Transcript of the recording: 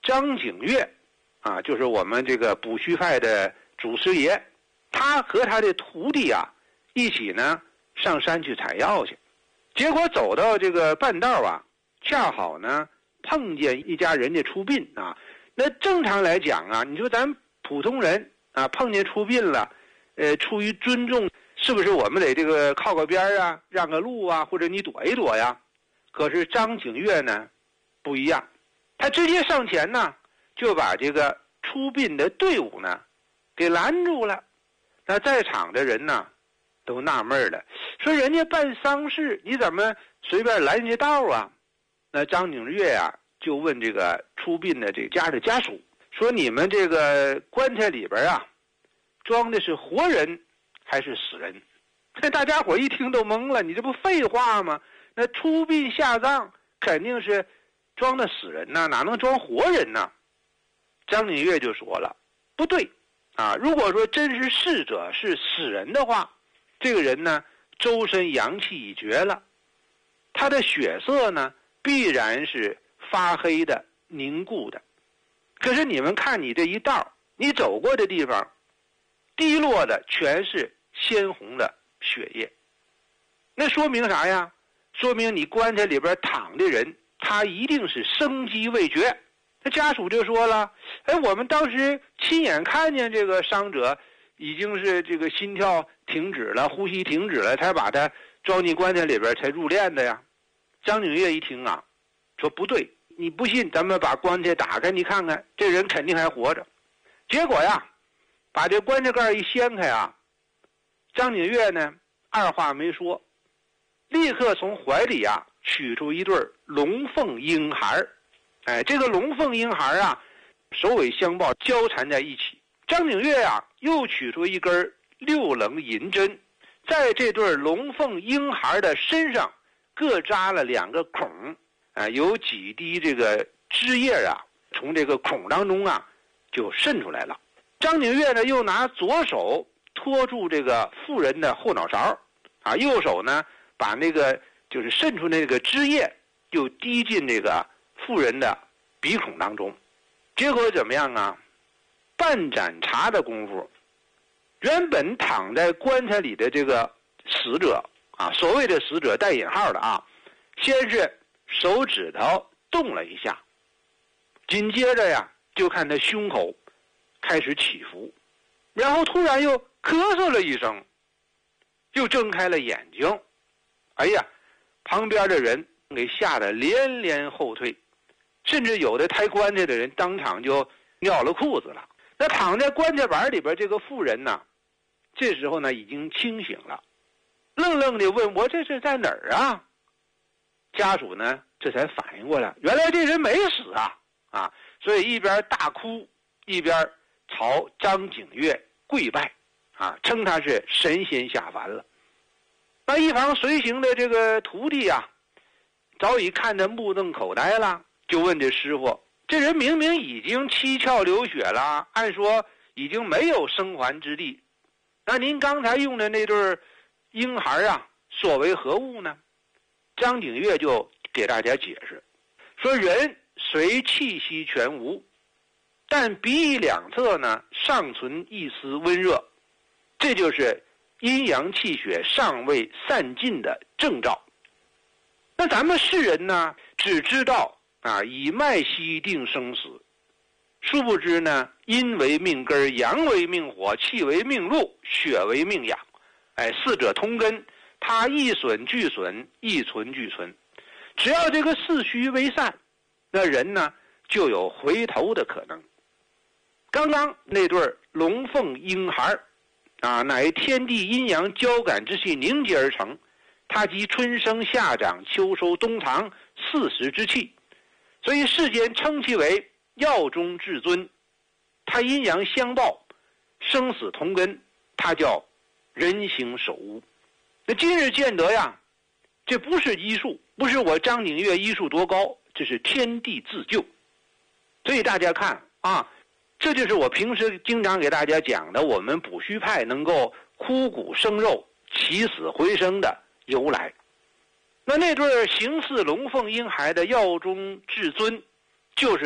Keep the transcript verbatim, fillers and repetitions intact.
张景岳啊，就是我们这个卜虚派的祖师爷，他和他的徒弟啊一起呢上山去采药去，结果走到这个半道啊，恰好呢碰见一家人家出殡啊。那正常来讲啊，你说咱普通人啊碰见出殡了，呃，出于尊重，是不是我们得这个靠个边啊，让个路啊，或者你躲一躲呀？可是张景岳呢不一样，他直接上前呢就把这个出殡的队伍呢给拦住了。那在场的人呢都纳闷了，说人家办丧事你怎么随便拦人家道啊？那张景岳啊就问这个出殡的这家的家属说，你们这个棺材里边啊装的是活人还是死人？这大家伙一听都懵了，你这不废话吗？那出殡下葬肯定是装的死人呐，哪能装活人呢？张景岳就说了，不对啊，如果说真是逝者是死人的话，这个人呢周身阳气已绝了，他的血色呢必然是发黑的凝固的。可是你们看你这一道你走过的地方滴落的全是鲜红的血液，那说明啥呀？说明你棺材里边躺的人他一定是生机未绝。他家属就说了，哎，我们当时亲眼看见这个伤者已经是这个心跳停止了，呼吸停止了，才把他装进棺材里边才入殓的呀。张景岳一听啊，说不对，你不信咱们把棺材打开你看看，这人肯定还活着。结果呀把这棺材盖一掀开啊，张景岳呢二话没说，立刻从怀里啊取出一对龙凤婴孩。哎，这个龙凤婴孩啊首尾相抱交缠在一起。张景岳啊又取出一根六棱银针，在这对龙凤婴孩的身上各扎了两个孔，啊，有几滴这个汁液啊从这个孔当中啊就渗出来了。张景岳呢又拿左手托住这个妇人的后脑勺，啊，右手呢把那个就是渗出那个汁液又滴进这个妇人的鼻孔当中。结果怎么样啊？半盏茶的功夫，原本躺在棺材里的这个死者啊，所谓的死者带引号的啊，先是手指头动了一下，紧接着呀就看他胸口开始起伏，然后突然又咳嗽了一声，又睁开了眼睛。哎呀，旁边的人给吓得连连后退，甚至有的抬棺材的人当场就尿了裤子了。那躺在棺材板里边这个妇人呢，这时候呢已经清醒了，愣愣地问我这是在哪儿啊？家属呢这才反应过来，原来这人没死啊啊！所以一边大哭一边朝张景岳跪拜啊，称他是神仙下凡了。那一旁随行的这个徒弟啊早已看得目瞪口呆了，就问这师傅，这人明明已经七窍流血了，按说已经没有生还之地，那您刚才用的那对婴孩啊所为何物呢？张景岳就给大家解释说，人虽气息全无，但鼻翼两侧呢尚存一丝温热，这就是阴阳气血尚未散尽的征兆。那咱们世人呢只知道啊以脉息定生死，殊不知呢阴为命根，阳为命火，气为命路，血为命养，哎，四者同根，它一损俱损，一存俱存。只要这个四虚为散，那人呢就有回头的可能。刚刚那对龙凤婴孩啊，乃天地阴阳交感之气凝结而成，它集春生夏长秋收冬藏四时之气，所以世间称其为药中至尊。它阴阳相报，生死同根，它叫人形守屋。那今日见得呀，这不是医术，不是我张景岳医术多高，这是天地自救。所以大家看啊，这就是我平时经常给大家讲的，我们补虚派能够枯骨生肉，起死回生的由来。那那对形似龙凤婴孩的药中至尊，就是